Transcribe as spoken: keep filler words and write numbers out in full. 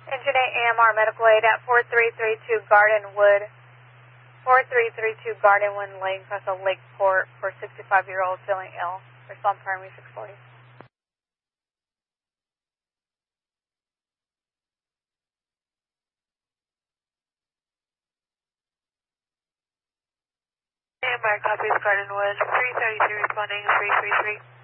Engine eight A M R medical aid at four three three two Gardenwood, four three three two Gardenwood Lane, Crystal Lakeport for sixty-five-year-old feeling ill. Respond primary six forty. A M R copies Gardenwood, three thirty-three responding three three three.